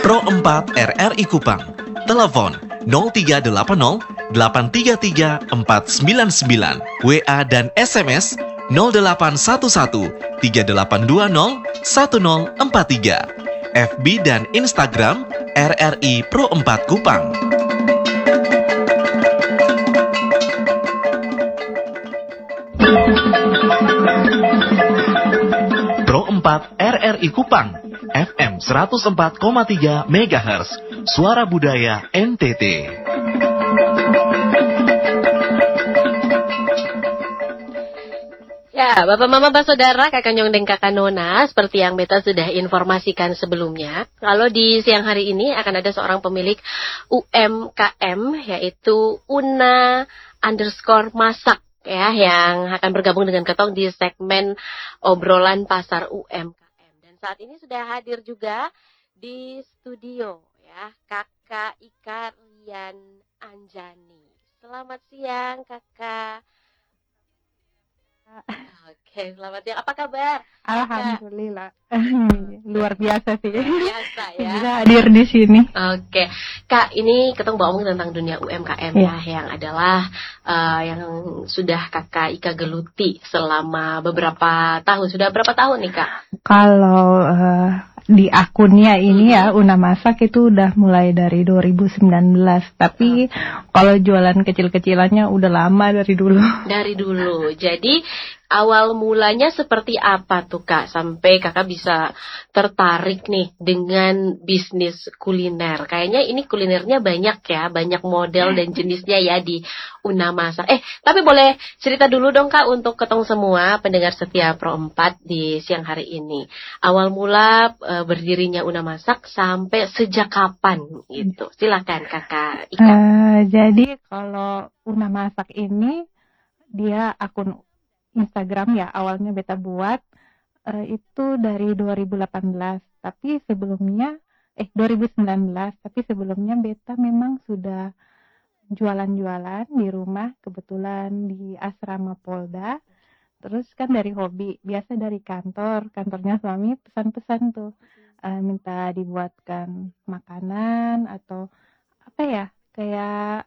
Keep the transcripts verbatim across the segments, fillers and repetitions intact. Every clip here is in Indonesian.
Pro empat R R I Kupang. Telepon nol tiga delapan nol delapan tiga tiga empat sembilan sembilan. W A dan S M S nol delapan satu satu tiga delapan dua nol satu nol empat tiga. F B dan Instagram R R I Pro empat Kupang. Pro empat R R I Kupang, F M seratus empat koma tiga megahertz, Suara Budaya N T T. Ya, Bapak Mama, Bapak Saudara, Kakak Nyong dan Kakak Nona, seperti yang Beta sudah informasikan sebelumnya, kalau di siang hari ini akan ada seorang pemilik U M K M, yaitu Una underscore Masak, ya, yang akan bergabung dengan Ketong di segmen obrolan pasar U M K M. Dan saat ini sudah hadir juga di studio, ya, Kakak Ika Rian Anjani. Selamat siang, Kakak. Oke, selamat siang. Apa kabar? Alhamdulillah. Luar biasa sih. Luar biasa ya. Bisa hadir di sini. Oke, Kak, ini kita mau ngomong tentang dunia U M K M ya, ya yang adalah uh, yang sudah Kakak Ika geluti selama beberapa tahun. Sudah berapa tahun nih, Kak? Kalau uh, di akunnya ini ya, Una Masak itu udah mulai dari dua ribu sembilan belas. Tapi hmm. kalau jualan kecil-kecilannya udah lama dari dulu. Dari dulu. Jadi awal mulanya seperti apa tuh, Kak, sampai Kakak bisa tertarik nih dengan bisnis kuliner? Kayaknya ini kulinernya banyak ya, banyak model dan jenisnya ya di Una Masak. Eh, tapi boleh cerita dulu dong, Kak, untuk Ketong semua pendengar setia Pro empat di siang hari ini. Awal mula e, berdirinya Una Masak sampai sejak kapan gitu? Silakan, Kakak Ika. Uh, jadi kalau Una Masak ini dia akun Instagram ya, awalnya Beta buat uh, itu dari dua ribu delapan belas, tapi sebelumnya eh dua ribu sembilan belas, tapi sebelumnya Beta memang sudah jualan-jualan di rumah, kebetulan di asrama Polda. Terus kan dari hobi, biasa dari kantor, kantornya suami pesan-pesan tuh uh, minta dibuatkan makanan atau apa ya, kayak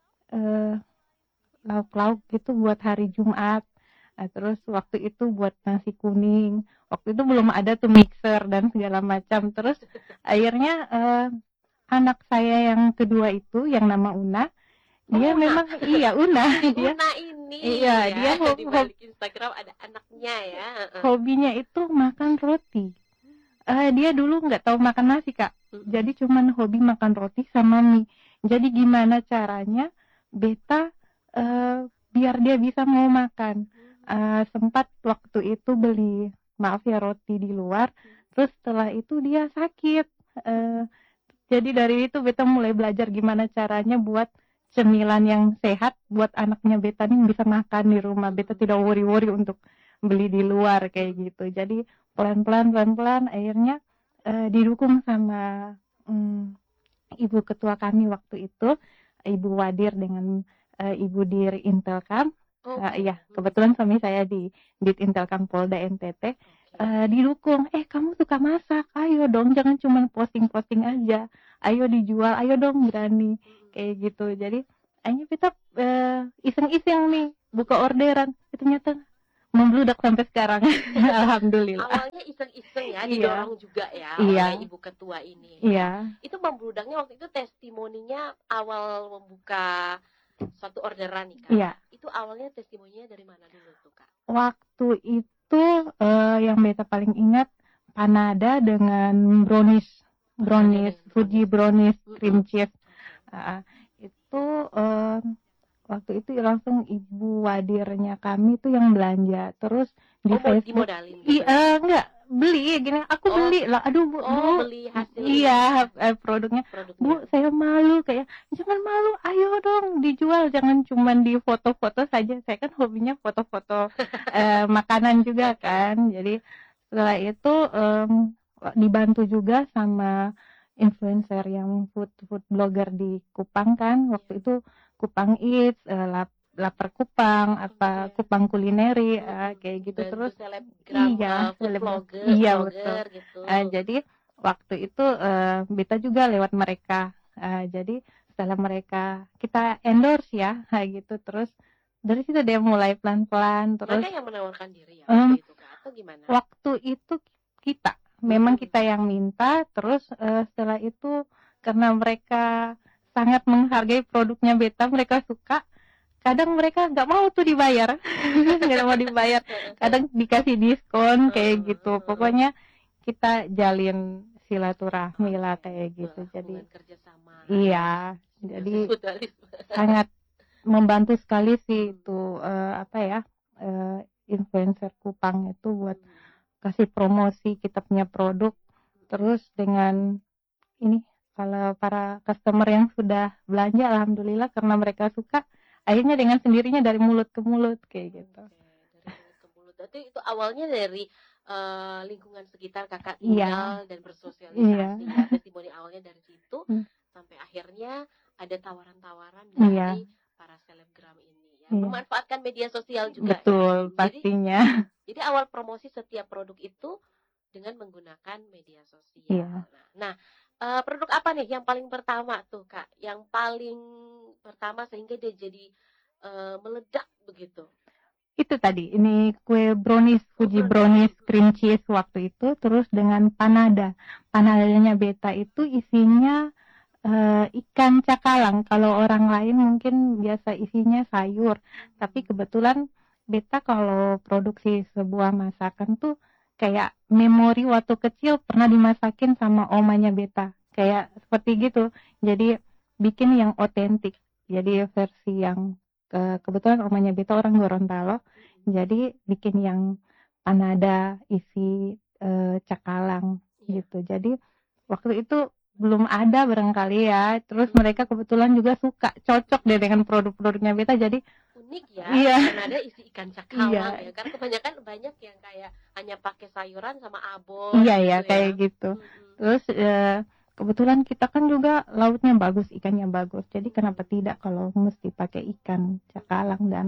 uh, lauk-lauk gitu buat hari Jumat. Nah, terus waktu itu buat nasi kuning. Waktu itu belum ada tuh mixer dan segala macam. Terus akhirnya eh, anak saya yang kedua itu yang nama Una, dia Una. memang iya Una. Dia, Una ini iya, ya, dia ho- di balik Instagram ada anaknya ya. Hobinya itu makan roti. Uh, dia dulu nggak tahu makan nasi, Kak. Mm-hmm. Jadi cuman hobi makan roti sama mie. Jadi gimana caranya Beta uh, biar dia bisa mau makan? Uh, sempat waktu itu beli maaf ya roti di luar, terus setelah itu dia sakit, uh, jadi dari itu Beta mulai belajar gimana caranya buat cemilan yang sehat buat anaknya Beta nih bisa makan di rumah. Beta tidak worry-worry untuk beli di luar kayak gitu. Jadi pelan-pelan pelan-pelan akhirnya uh, didukung sama um, ibu ketua kami waktu itu, Ibu Wadir dengan uh, Ibu Dir Intelkam. Oh, uh, iya, kebetulan suami saya di Dit Intelkam Polda N T T. Uh, didukung, eh kamu suka masak, ayo dong, jangan cuma posting-posting aja, ayo dijual, ayo dong berani, kayak gitu. Jadi akhirnya kita uh, iseng-iseng nih buka orderan, ternyata membludak sampai sekarang. Alhamdulillah. Awalnya iseng-iseng ya, didorong iya. juga ya iya. oleh ibu ketua ini. Iya. Itu membludaknya waktu itu testimoninya awal membuka satu orderan nih, Kak. Iya. Itu awalnya testimoninya dari mana dulu tuh, Kak? Waktu itu uh, yang Beta paling ingat panada dengan brownies, brownies, dengan Fuji brownies, brownies cream cheese. Uh, itu uh, waktu itu langsung Ibu Wadirnya kami tuh yang belanja. Terus di oh, Facebook. Dimodalin gitu. Iya, enggak beli gini, aku oh. beli lah, aduh bu, oh, bu beli hasil iya eh, produknya. produknya, bu saya malu kayak, jangan malu, ayo dong dijual, jangan cuma di foto-foto saja, saya kan hobinya foto-foto eh, makanan juga kan, jadi setelah itu um, dibantu juga sama influencer yang food food blogger di Kupang kan, waktu itu Kupang Eats, uh, lap lapar Kupang, apa okay. Kupang kulineri, uh, kayak gitu. Dan terus selebgram, iya, uh, food blogger, iya blogger, betul. Gitu. Uh, jadi waktu itu eh, beta juga lewat mereka. Eh, jadi setelah mereka kita endorse ya, kayak gitu terus dari situ dia mulai pelan-pelan terus Mereka yang menawarkan diri ya em, waktu itu Kak atau gimana? waktu itu kita memang Mm-mm. kita yang minta terus eh, setelah itu karena mereka sangat menghargai produknya beta, mereka suka, kadang mereka nggak mau tuh dibayar nggak mau dibayar, kadang dikasih diskon kayak gitu, pokoknya kita jalin silaturahmi lah Oke, kayak betul gitu. lah, Jadi hubungan kerjasama lah ya. iya, jadi Simbiosis mutualisme. sangat membantu sekali sih Hmm. itu eh, apa ya eh, influencer Kupang itu buat Hmm. kasih promosi kita punya produk. Terus dengan ini kalau para customer yang sudah belanja, alhamdulillah karena mereka suka, akhirnya dengan sendirinya dari mulut ke mulut kayak gitu. Oke, dari mulut ke mulut. Berarti itu awalnya dari eh, lingkungan sekitar kakak Iya, tinggal dan iya. bersosialisasi ya. Testimoni awalnya dari situ Hmm, sampai akhirnya ada tawaran-tawaran iya, dari para selebgram ini ya. iya. Memanfaatkan media sosial juga ya. Betul, Jadi pastinya. jadi awal promosi setiap produk itu dengan menggunakan media sosial. Iya. Nah, nah eh, produk apa nih yang paling pertama tuh Kak? Yang paling pertama sehingga dia jadi eh, meledak begitu. Itu tadi, ini kue brownies, Oh, Fuji brownies. brownies cream cheese waktu itu, terus dengan panada. Panadanya beta itu isinya eh, ikan cakalang. Kalau orang lain mungkin biasa isinya sayur, tapi kebetulan beta kalau produksi sebuah masakan tuh kayak memori waktu kecil pernah dimasakin sama omanya beta. Kayak seperti gitu. Jadi bikin yang otentik. Jadi versi yang ke- kebetulan omanya beta orang Gorontalo. Jadi bikin yang panada isi eh, cakalang Iya. gitu. Jadi waktu itu belum ada barangkali ya. Terus Hmm. mereka kebetulan juga suka, cocok deh dengan produk-produknya beta. Jadi Unik ya, iya, Panada isi ikan cakalang iya, ya. Karena kebanyakan banyak yang kayak hanya pakai sayuran sama abon iya ya gitu kayak ya. gitu. Mm-mm. Terus eh, kebetulan kita kan juga lautnya bagus, ikannya bagus. Jadi kenapa tidak kalau mesti pakai ikan cakalang, dan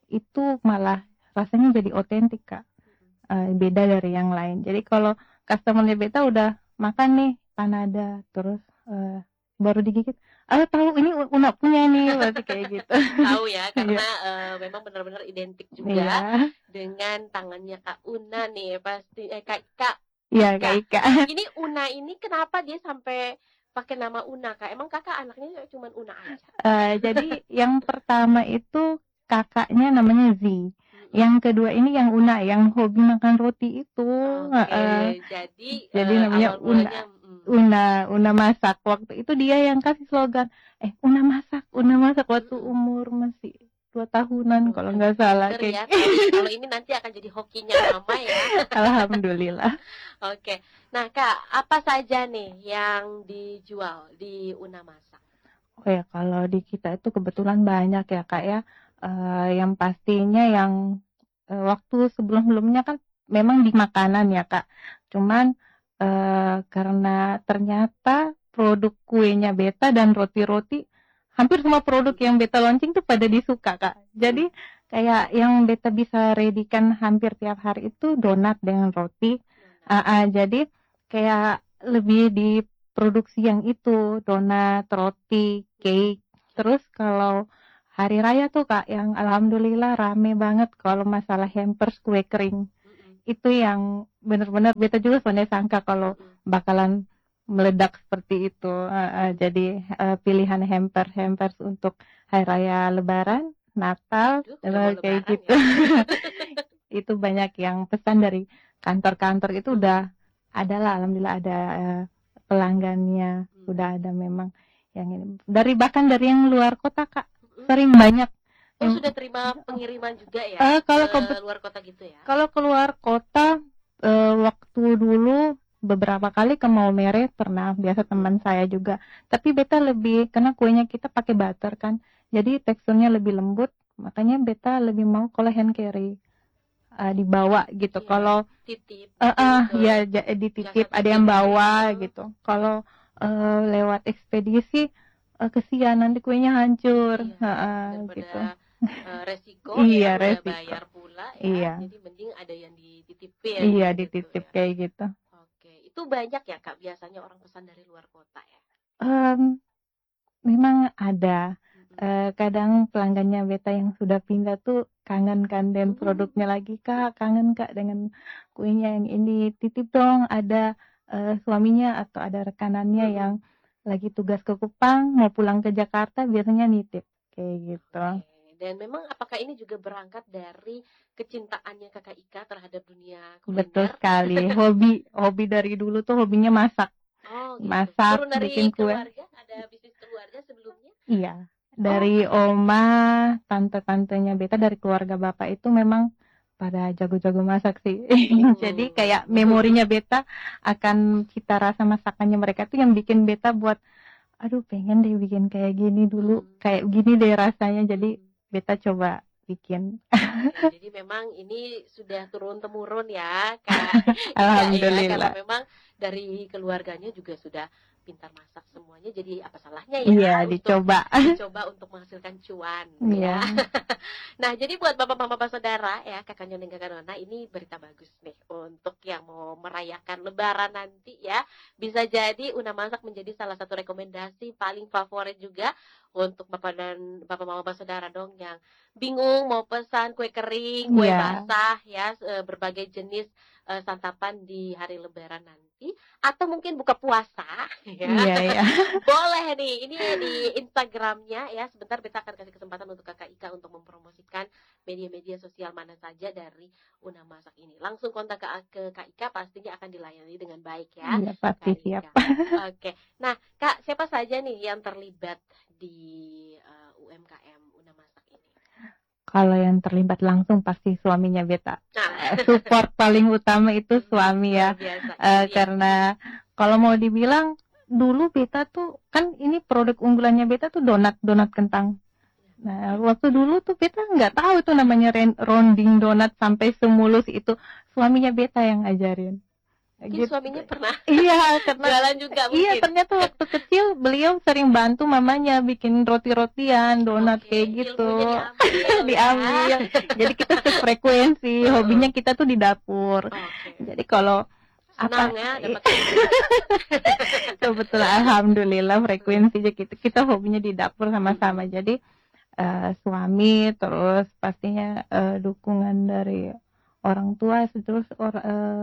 itu malah rasanya jadi otentik Kak. Eh, beda dari yang lain. Jadi kalau customer beta udah makan nih panada terus eh, baru digigit, ah tahu ini Una punya nih, berarti kayak gitu. Tahu ya, Iya, karena eh, memang benar-benar identik juga iya, dengan tangannya Kak Una nih pasti eh, Kak Kak iya Ika. Kak Ika. Ini Una ini kenapa dia sampai pakai nama Una Kak? Emang kakak anaknya cuma Una aja? Eh, jadi yang pertama itu kakaknya namanya Z. Mm-mm. Yang kedua ini yang Una, yang hobi makan roti itu. Oke, Eh, jadi jadi eh, namanya awal mulanya Una. mm, Una, Una masak. Waktu itu dia yang kasih slogan, eh Una masak, Una masak waktu mm-mm. umur masih dua tahunan Oh, kalau aduh, nggak salah pinter ya. kayak. Tahu ya kalau ini nanti akan jadi hokinya mama ya. Alhamdulillah. Oke. Nah, Kak, apa saja nih yang dijual di Una Masak? Oh ya, kalau di kita itu kebetulan banyak ya Kak ya. Eh, yang pastinya yang eh, waktu sebelum-sebelumnya kan memang di makanan ya Kak. Cuman eh, karena ternyata produk kuenya beta dan roti-roti, hampir semua produk yang beta launching tuh pada disuka Kak. Jadi kayak yang beta bisa readykan hampir tiap hari itu donat dengan roti. Ah, ah, jadi kayak lebih diproduksi yang itu, donat, roti, cake. Terus kalau hari raya tuh Kak, yang alhamdulillah rame banget kalau masalah hampers kue kering. Mm-mm. Itu yang benar-benar beta juga sebenarnya sangka kalau Mm-mm. bakalan meledak seperti itu. Uh, uh, jadi uh, pilihan hamper hampers untuk hari raya Lebaran, Natal, Aduh, udah mau uh, kayak lebaran gitu. ya. Itu banyak yang pesan dari kantor-kantor itu Mm-mm. udah ada lah, alhamdulillah ada uh, pelanggannya, Mm-mm. udah ada memang yang ini. Dari bahkan dari yang luar kota Kak, Mm-mm. sering banyak. Oh, Yang, sudah terima pengiriman juga ya uh, kalau ke ke luar kota gitu ya? kalau keluar kota eh, waktu dulu beberapa kali ke Maumere pernah, biasa teman saya juga. Tapi beta lebih karena kuenya kita pakai butter kan, jadi teksturnya lebih lembut. Makanya beta lebih mau kalau hand carry eh, dibawa gitu. Iya, Kalau titip eh gitu eh, ke ya ja- dititip jasa ada yang titip gitu. bawa Mm. gitu. Kalau eh, lewat ekspedisi eh, kesian nanti kuenya hancur. Iya, Eh, eh, gitu. daripada eh, resiko ya Iya, udah resiko. bayar pula ya. Iya. Jadi mending ada yang dititipin Iya, gitu dititip ya. kayak gitu. Oke, itu itu banyak ya Kak biasanya orang pesan dari luar kota ya? Em, memang ada. Mm-mm. Eh, kadang pelanggannya beta yang sudah pindah tuh kangen kan dan Hmm. produknya lagi, Kak, kangen Kak dengan kuenya yang ini, titip dong. Ada eh, suaminya atau ada rekanannya Mm-mm. yang lagi tugas ke Kupang mau pulang ke Jakarta, biasanya nitip kayak gitu. Oke. Dan memang apakah ini juga berangkat dari kecintaannya Kakak Ika terhadap dunia Betul kuliner? sekali. Hobi hobi dari dulu tuh hobinya masak. Oh gitu. Masak, Turun dari bikin kue. keluarga, ada bisnis keluarga sebelumnya? Iya. Oh, Dari oke. oma, tante-tantenya beta dari keluarga bapak itu memang pada jago-jago masak sih. Jadi kayak Hmm. memorinya beta akan cita rasa masakannya mereka tuh yang bikin beta buat, aduh pengen deh bikin kayak gini dulu, Hmm. kayak gini deh rasanya. Jadi Hmm. beta coba bikin. Oke, jadi memang ini sudah turun temurun ya Kak Ika ya, karena Alhamdulillah. memang dari keluarganya juga sudah pintar masak semuanya, jadi apa salahnya ya Iya, untuk dicoba. dicoba untuk menghasilkan cuan Iya. ya. Nah, jadi buat bapak bapak saudara ya, Kakak Nyong dan Kakak Nona, ini berita bagus nih untuk yang mau merayakan Lebaran nanti ya. Bisa jadi Una Masak menjadi salah satu rekomendasi paling favorit juga untuk bapak dan bapak mama bapak saudara dong yang bingung mau pesan kue kering, kue Iya. basah ya, e, berbagai jenis e, santapan di hari Lebaran nanti, atau mungkin buka puasa ya. Iya, iya. Boleh nih, ini di Instagramnya ya. Sebentar beta akan kasih kesempatan untuk Kakak Ika untuk mempromosikan media-media sosial mana saja dari Una Masak ini. Langsung kontak ke, ke Kak Ika, pastinya akan dilayani dengan baik ya. Iya, pasti Kak siap. Ika. Oke. Nah, Kak, siapa saja nih yang terlibat di uh, U M K M Una Masak ini? Kalau yang terlibat langsung pasti suaminya beta. Nah, Eh, Support paling utama itu suami ya. luar biasa. Eh, Ini dia. karena kalau mau dibilang dulu beta tuh kan ini produk unggulannya beta tuh donat donat kentang. Nah, waktu dulu tuh beta nggak tahu itu namanya ren- rounding donat sampai semulus itu. Suaminya beta yang ngajarin. Mungkin suaminya pernah Iya, karena jualan juga iya mungkin. ternyata waktu kecil beliau sering bantu mamanya bikin roti-rotian, donat Oke, kayak gitu. ilmunya diambil, Diambil. ya. Jadi kita sefrekuensi, hobinya kita tuh di dapur. Oke. Jadi kalau Senang apa ya dapat kebetulan alhamdulillah frekuensinya kita kita hobinya di dapur sama-sama. Jadi eh, suami terus pastinya eh, dukungan dari orang tua, terus or- eh,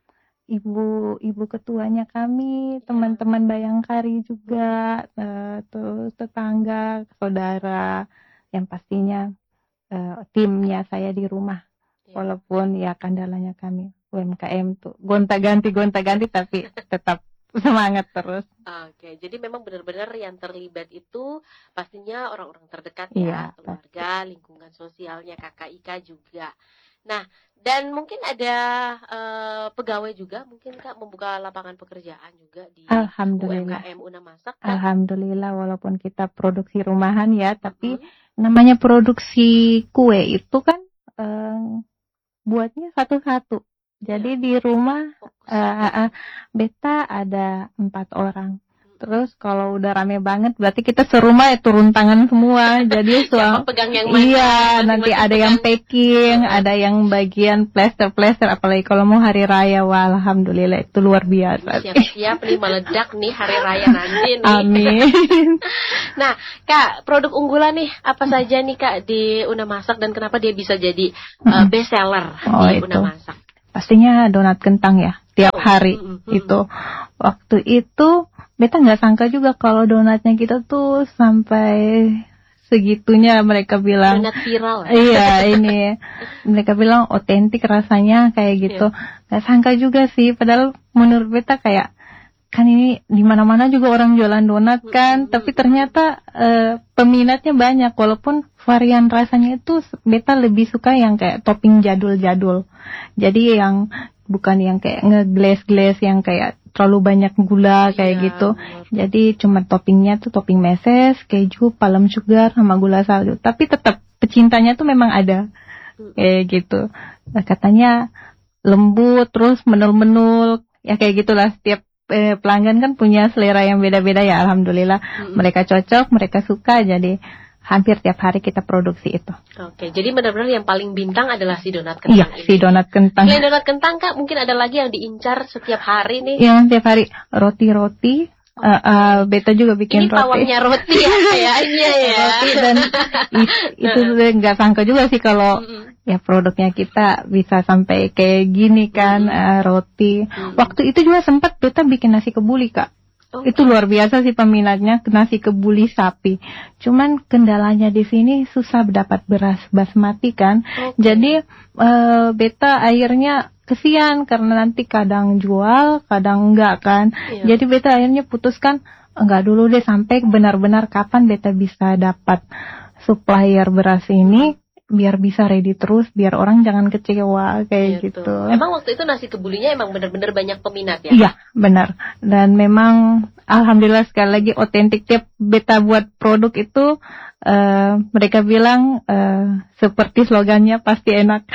ibu ibu ketuanya kami, teman-teman Bayangkari juga, eh, terus tetangga, saudara, yang pastinya eh, timnya saya di rumah. Ya. Walaupun ya kandalanya kami U M K M tuh gonta-ganti gonta-ganti tapi tetap semangat terus. Oke, jadi memang benar-benar yang terlibat itu pastinya orang-orang terdekat Iya, ya, keluarga, lingkungan sosialnya Kakak Ika juga. Nah, dan mungkin ada eh, pegawai juga, mungkin Kak membuka lapangan pekerjaan juga di Alhamdulillah. U M K M Una Masak. Kak. Alhamdulillah walaupun kita produksi rumahan ya, tapi Mm-hmm. namanya produksi kue itu kan eh, buatnya satu-satu. Jadi Ya. di rumah Fokus. uh, uh, beta ada empat orang. Terus kalau udah rame banget berarti kita serumah ya turun tangan semua. Jadi Siapa soal pegang yang mana? iya nanti masing-masing ada yang pegang. packing, Uh-huh. ada yang bagian plester-plester. Apalagi kalau mau hari raya, wah alhamdulillah itu luar biasa. Siap-siap nih meledak nih hari raya nanti nih. Amin. Nah, Kak, produk unggulan nih apa saja nih Kak di Una Masak dan kenapa dia bisa jadi uh, best seller Oh, di itu. Una Masak? Pastinya donat kentang ya tiap Oh, hari mm, mm, itu. Waktu itu beta nggak sangka juga kalau donatnya kita tuh sampai segitunya mereka bilang. Donat viral. Ya? Iya ini mereka bilang otentik rasanya kayak gitu. Nggak sangka juga sih. Padahal menurut beta kayak kan ini di mana-mana juga orang jualan donat kan. Mm-hmm. Tapi ternyata eh, peminatnya banyak. Walaupun varian rasanya itu beta lebih suka yang kayak topping jadul-jadul. Jadi yang bukan yang kayak nge-glaze-glaze yang kayak terlalu banyak gula kayak Iya, gitu. bener. Jadi cuma toppingnya tuh topping meses, keju, palem sugar sama gula salju. Tapi tetap pecintanya tuh memang ada kayak gitu. Nah, katanya lembut terus menul-menul ya kayak gitulah. Setiap eh, pelanggan kan punya selera yang beda-beda ya. Alhamdulillah Mm-mm. mereka cocok, mereka suka. Jadi hampir tiap hari kita produksi itu. Oke, jadi benar-benar yang paling bintang adalah si donat kentang Iya, ini. si donat kentang. Selain donat kentang, Kak, mungkin ada lagi yang diincar setiap hari nih. Yang tiap hari roti-roti. Uh, uh, Beta juga bikin Ini roti. pawangnya roti ya kayaknya ya. Roti dan i- itu nggak sangka juga sih kalau Mm-mm. ya produknya kita bisa sampai kayak gini kan, Mm-mm. uh, roti. Mm-mm. Waktu itu juga sempat Beta bikin nasi kebuli, Kak. Oh. Itu luar biasa sih peminatnya, nasi kebuli sapi. Cuman kendalanya di sini susah dapat beras basmati kan. Oke. Jadi uh, Beta akhirnya kesian karena nanti kadang jual, kadang enggak kan. Iya. Jadi Beta akhirnya putuskan enggak dulu deh sampai benar-benar kapan Beta bisa dapat supplier beras ini biar bisa ready terus, biar orang jangan kecewa kayak gitu. Emang waktu itu nasi kebulinya emang benar-benar banyak peminat ya? Iya, benar. Dan memang alhamdulillah sekali lagi otentik, tiap Beta buat produk itu uh, mereka bilang uh, seperti slogannya pasti enak.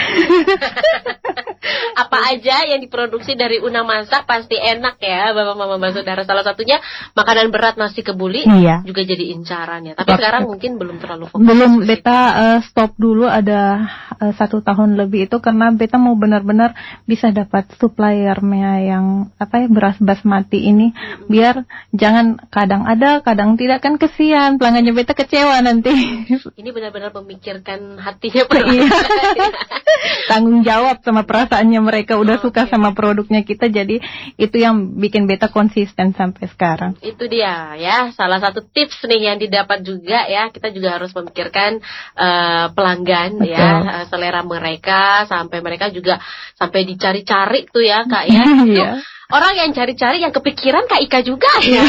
Apa aja yang diproduksi dari Una masak pasti enak ya, Bapak Mama Mbak Saudara. Salah satunya makanan berat nasi kebuli Iya. juga jadi incaran ya. Tapi Betul. sekarang mungkin belum terlalu fokus. Belum, ke situ. Beta uh, stop dulu ada uh, satu tahun lebih itu karena Beta mau benar-benar bisa dapat suppliernya yang apa ya beras basmati ini, biar jangan kadang ada kadang tidak, kan kesian pelanggannya Beta kecewa nanti. Ini benar-benar memikirkan hatinya Iya. pelanggan. Tanggung jawab sama perasaannya mereka udah Oke. suka sama produknya kita, jadi itu yang bikin Beta konsisten sampai sekarang. Itu dia ya, salah satu tips nih yang didapat juga ya. Kita juga harus memikirkan eh, pelanggan. Betul. Ya, eh, selera mereka, sampai mereka juga sampai dicari-cari tuh ya Kak ya. Iya. Orang yang cari-cari yang kepikiran Kak Ika juga ya.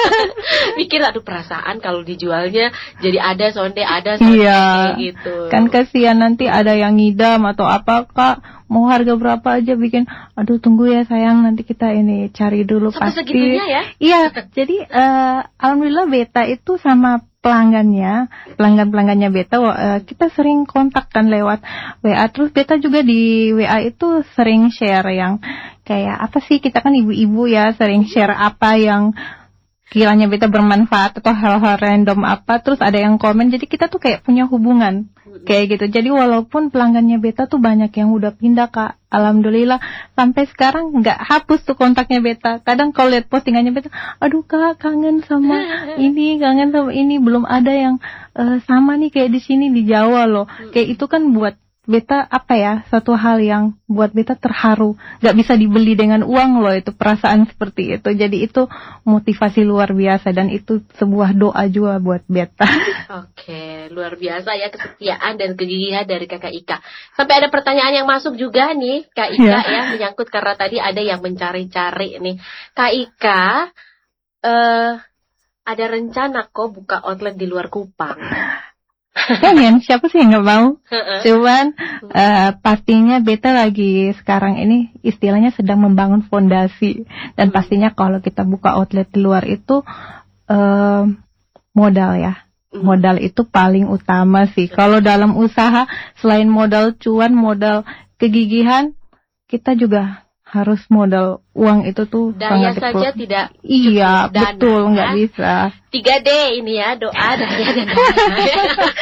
Mikir aduh perasaan kalau dijualnya jadi ada sonde ada sonde Iya. kayak gitu. Kan kasihan nanti ada yang ngidam atau apa, Kak, mau harga berapa aja bikin, aduh tunggu ya sayang nanti kita ini cari dulu sampai pasti. segitunya ya. Iya, jadi eh, alhamdulillah Beta itu sama pelanggannya, pelanggan-pelanggannya Beta, eh, kita sering kontak kan lewat W A. Terus Beta juga di W A itu sering share yang kayak apa sih, kita kan ibu-ibu ya, sering share apa yang kiranya Beta bermanfaat atau hal-hal random apa, terus ada yang komen, jadi kita tuh kayak punya hubungan kayak gitu. Jadi walaupun pelanggannya Beta tuh banyak yang udah pindah, Kak, alhamdulillah sampai sekarang nggak hapus tuh kontaknya Beta. Kadang kalau lihat postingannya Beta, aduh Kak kangen sama ini, kangen sama ini, belum ada yang eh, sama nih kayak di sini di Jawa loh. Kayak itu kan buat Beta apa ya, satu hal yang buat Beta terharu. Gak bisa dibeli dengan uang loh itu perasaan seperti itu. Jadi itu motivasi luar biasa dan itu sebuah doa juga buat Beta. Oke, luar biasa ya kesetiaan dan kegigihan dari Kakak Ika. Sampai ada pertanyaan yang masuk juga nih Kak Ika Ya. ya, menyangkut karena tadi ada yang mencari-cari nih. Kak Ika, eh ada rencana kok buka outlet di luar Kupang? Pengen, siapa sih yang gak mau? Heeh. Cuman eh, pastinya Beta lagi sekarang ini istilahnya sedang membangun fondasi. Dan Hmm. pastinya kalau kita buka outlet di luar itu eh, modal ya. Hmm. Modal itu paling utama sih. Kalau dalam usaha selain modal cuan, modal kegigihan, kita juga harus modal uang itu tuh Daya sangat saja diperlu- tidak Iya, cukup dana, betul, nggak ya. bisa. tiga D ini ya, doa, daya, dan dana.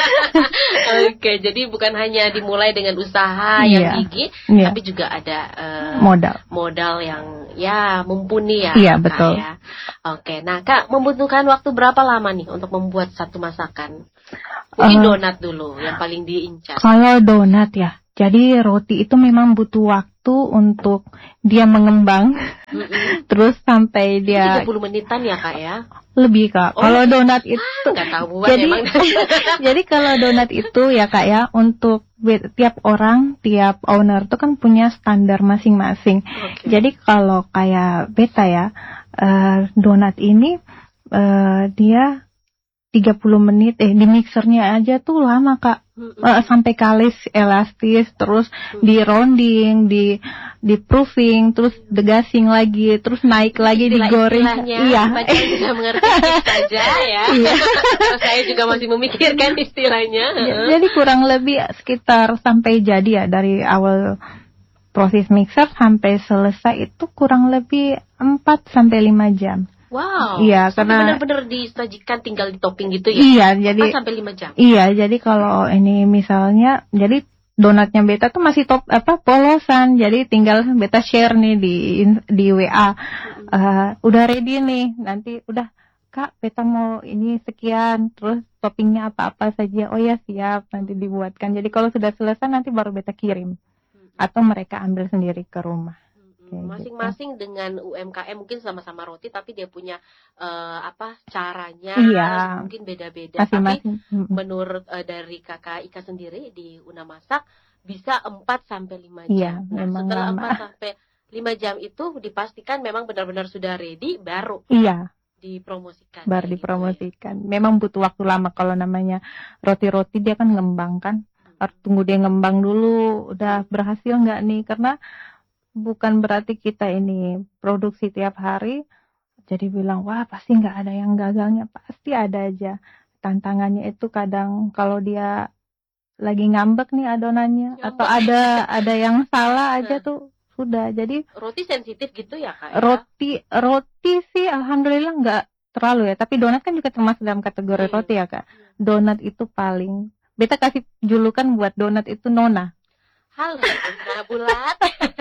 Oke, jadi bukan hanya dimulai dengan usaha yang Iya. gigih, Iya. tapi juga ada eh, Modal. modal yang ya mumpuni ya. Iya, Kak, betul. ya. Oke, nah Kak, membutuhkan waktu berapa lama nih untuk membuat satu masakan? Mungkin Eh, donat dulu yang paling diincar. Kalau donat ya, jadi roti itu memang butuh waktu untuk dia mengembang, Mm-mm. terus sampai dia tiga puluh menitan ya Kak ya? lebih, Kak. Oh, Kalau donat itu, Nggak tahu buat jadi emang. jadi kalau donat itu ya Kak ya, untuk be- tiap orang, tiap owner itu kan punya standar masing-masing. Oke. Jadi kalau kayak Beta ya, eh, donat ini eh, dia tiga puluh menit, eh di mixernya aja tuh lama Kak. Mm-mm. Eh, sampai kalis elastis, terus di rounding, di di proofing, terus degasing lagi, terus naik lagi, digoreng. Istilah-istilahnya, Iya. Baca bisa mengerti tips saja ya. Iya. Terus saya juga masih memikirkan istilahnya. Jadi kurang lebih sekitar sampai jadi ya, dari awal proses mixer sampai selesai itu kurang lebih empat sampai lima jam. Wow. Iya, Sampai karena benar-benar disajikan tinggal di topping gitu ya. iya, jadi empat sampai lima jam. iya, jadi kalau ini misalnya, jadi donatnya beta tuh masih top apa polosan, jadi tinggal beta share nih di di W A, uh, udah ready nih, nanti udah Kak, beta mau ini sekian, terus toppingnya apa-apa saja. Oh ya siap, nanti dibuatkan. Jadi kalau sudah selesai nanti baru beta kirim, atau mereka ambil sendiri ke rumah. Kayak Masing-masing gitu. Dengan U M K M mungkin sama-sama roti, tapi dia punya uh, apa caranya iya, mungkin beda-beda. masing-masing. Tapi menurut uh, dari Kakak Ika sendiri di Una Masak bisa empat sampai lima iya, jam. Nah, setelah empat sampai lima jam itu dipastikan memang benar-benar sudah ready, baru iya dipromosikan. Baru dipromosikan. Gitu ya. Memang butuh waktu lama kalau namanya roti-roti, dia kan ngembang kan. Harus tunggu dia ngembang dulu, udah berhasil nggak nih? Karena bukan berarti kita ini produksi tiap hari, jadi bilang wah pasti nggak ada yang gagalnya, pasti ada aja. Tantangannya itu kadang kalau dia lagi ngambek nih adonannya, ngambek. Atau ada ada yang salah aja tuh. Sudah, jadi roti sensitif gitu ya Kak ya? Roti roti sih alhamdulillah nggak terlalu ya, tapi donat kan juga termasuk dalam kategori hmm. roti ya Kak. Donat itu paling, beta kasih julukan buat donat itu Nona. Halo, Nona bulat.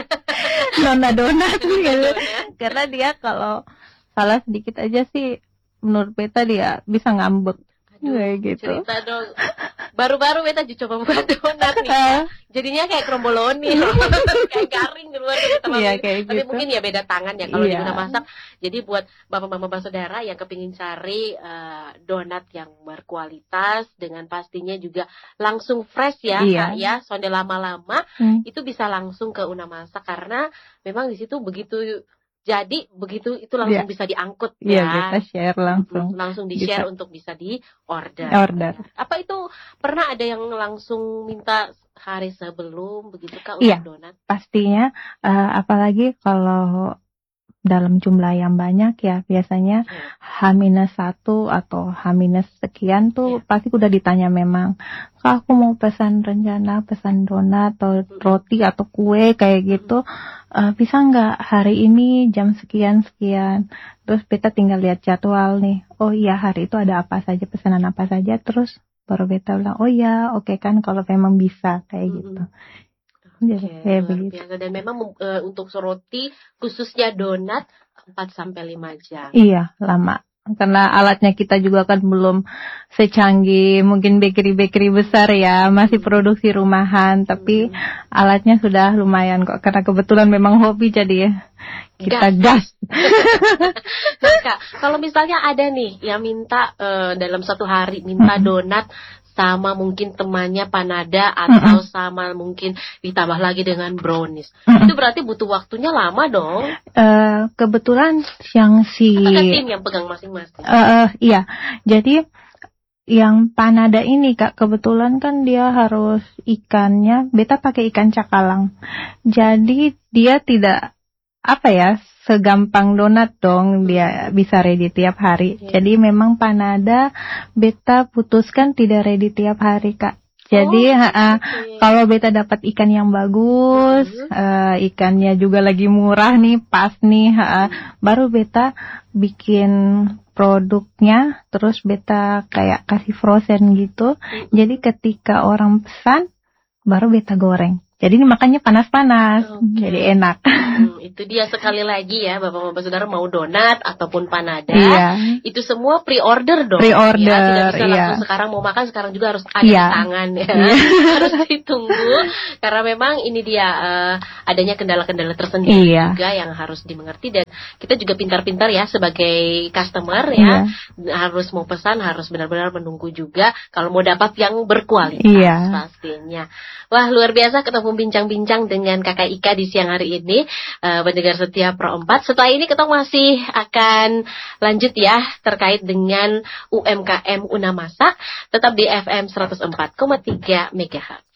Nona donat gitu. Karena dia kalau salah sedikit aja sih menurut beta dia bisa ngambek. Aduh, kayak gitu. Cerita dong. Baru-baru beta coba buat donat nih. Jadinya kayak kromboloni, kayak garing di luar gitu. Iya, kayak Tapi gitu. mungkin ya beda tangan ya kalau iya. di Una Masak. Jadi buat bapak-bapak saudara yang kepingin cari uh, donat yang berkualitas dengan pastinya juga langsung fresh ya, iya. Kak ya, sonde lama-lama hmm. itu bisa langsung ke Una Masak karena memang di situ begitu. Jadi begitu itu langsung yeah. bisa diangkut ya. Iya, ya. kita share langsung. Langsung di-share bisa. untuk bisa di-order. Order. Apa itu pernah ada yang langsung minta hari sebelum begitu Kak iya, untuk donat? Pastinya uh, apalagi kalau dalam jumlah yang banyak ya biasanya H minus satu atau H minus sekian tuh yeah. pasti udah ditanya memang, Kak aku mau pesan rencana pesan donat atau roti atau kue kayak gitu, uh, bisa nggak hari ini jam sekian sekian, terus beta tinggal lihat jadwal nih, oh iya hari itu ada apa saja, pesanan apa saja, terus baru beta bilang oh ya oke okay kan kalau memang bisa kayak mm-hmm. gitu. Jadi okay, luar biasa. Dan memang uh, untuk roti khususnya donat empat sampai lima jam. Iya, lama. Karena alatnya kita juga kan belum secanggih mungkin bakery-bakery besar ya, masih produksi rumahan, tapi hmm. alatnya sudah lumayan kok. Karena kebetulan memang hobi jadi ya kita gas. gas. Nah, Kak, kalau misalnya ada nih yang minta uh, dalam satu hari minta hmm. donat sama mungkin temannya panada atau mm-hmm. sama mungkin ditambah lagi dengan brownies. Mm-hmm. Itu berarti butuh waktunya lama dong. Uh, kebetulan yang si Apakah tim yang pegang masing-masing? Uh, uh, iya. Jadi yang panada ini Kak kebetulan kan dia harus ikannya, beta pakai ikan cakalang. Jadi dia tidak apa ya segampang donat dong dia bisa ready tiap hari. Okay. Jadi memang panada beta putuskan tidak ready tiap hari Kak. Jadi oh, uh, okay. kalau beta dapat ikan yang bagus, uh-huh. uh, ikannya juga lagi murah nih, pas nih, uh, baru beta bikin produknya, terus beta kayak kasih frozen gitu. Uh-huh. Jadi ketika orang pesan, baru beta goreng. Jadi ini makannya panas-panas, okay. jadi enak. Hmm, itu dia sekali lagi ya, bapak-bapak saudara mau donat ataupun panada, iya. itu semua pre-order dong. Pre-order, ya, tidak bisa iya. langsung sekarang mau makan, sekarang juga harus ada iya. di tangan ya, iya. harus ditunggu. Karena memang ini dia uh, adanya kendala-kendala tersendiri iya. juga yang harus dimengerti dan kita juga pintar-pintar ya sebagai customer ya, iya. harus mau pesan harus benar-benar menunggu juga kalau mau dapat yang berkualitas iya. pastinya. Wah luar biasa ketemu bincang-bincang dengan Kakak Ika di siang hari ini, uh, pendengar setia Pro empat. Setelah ini kita masih akan lanjut ya terkait dengan U M K M Una Masak, tetap di F M seratus empat koma tiga megahertz.